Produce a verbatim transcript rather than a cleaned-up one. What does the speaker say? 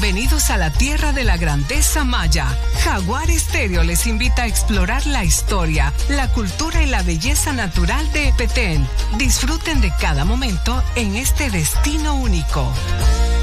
Bienvenidos a la tierra de la grandeza maya. Jaguar Estéreo les invita a explorar la historia, la cultura y la belleza natural de Petén. Disfruten de cada momento en este destino único.